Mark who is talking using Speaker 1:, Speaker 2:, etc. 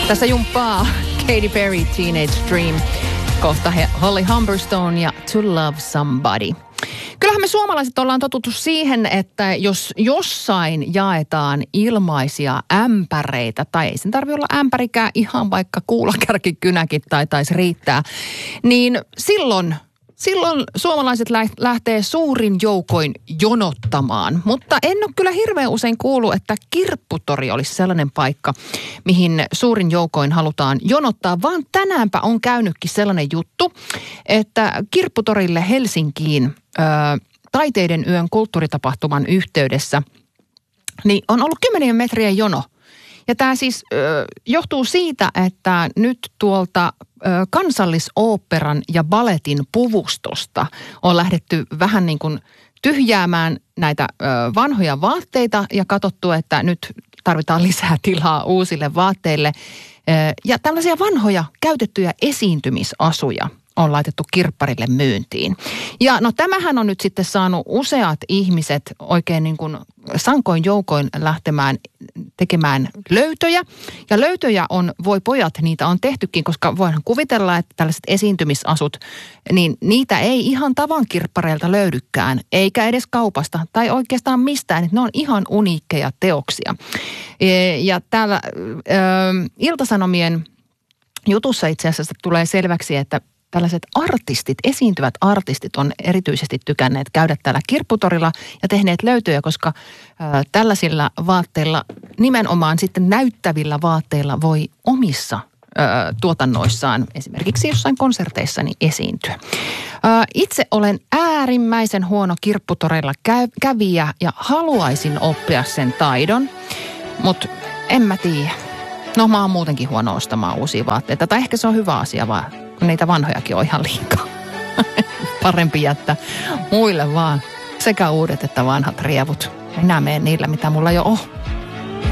Speaker 1: Tässä jumppaa Katy Perry, Teenage Dream, kohta Holly Humberstone ja To Love Somebody. Kyllähän me suomalaiset ollaan totuttu siihen, että jos jossain jaetaan ilmaisia ämpäreitä, tai ei sen tarvitse olla ämpärikään, ihan vaikka kuulakärkikynäkin taisi riittää, niin silloin suomalaiset lähtee suurin joukoin jonottamaan. Mutta en ole kyllä hirveän usein kuullut, että kirpputori olisi sellainen paikka, mihin suurin joukoin halutaan jonottaa. Vaan tänäänpä on käynytkin sellainen juttu, että kirpputorille Helsinkiin taiteiden yön kulttuuritapahtuman yhteydessä niin on ollut 10 metriä jono. Ja tämä siis johtuu siitä, että nyt tuolta Kansallisoopperan ja Balletin puvustosta on lähdetty vähän niin kuin tyhjäämään näitä vanhoja vaatteita ja katsottu, että nyt tarvitaan lisää tilaa uusille vaatteille. Ja tällaisia vanhoja käytettyjä esiintymisasuja on laitettu kirpparille myyntiin. Ja no tämähän on nyt sitten saanut useat ihmiset oikein niin kuin sankoin joukoin lähtemään tekemään löytöjä. Ja löytöjä voi pojat, niitä on tehtykin, koska voidaan kuvitella, että tällaiset esiintymisasut, niin niitä ei ihan tavan kirppareilta löydykään, eikä edes kaupasta tai oikeastaan mistään. Ne on ihan uniikkeja teoksia. Ja täällä Ilta-Sanomien jutussa itse asiassa tulee selväksi, että tällaiset esiintyvät artistit on erityisesti tykänneet käydä täällä kirpputorilla ja tehneet löytöjä, koska tällaisilla vaatteilla, nimenomaan sitten näyttävillä vaatteilla voi omissa tuotannoissaan, esimerkiksi jossain konserteissani esiintyä. Itse olen äärimmäisen huono kirpputoreilla kävijä ja haluaisin oppia sen taidon, mutta en mä tiedä. No mä oon muutenkin huono ostamaan uusia vaatteita, tai ehkä se on hyvä asia vaan. Kun niitä vanhojakin on ihan liikaa. Parempi jättää muille vaan sekä uudet että vanhat rievut. Minä menen niillä, mitä mulla jo on.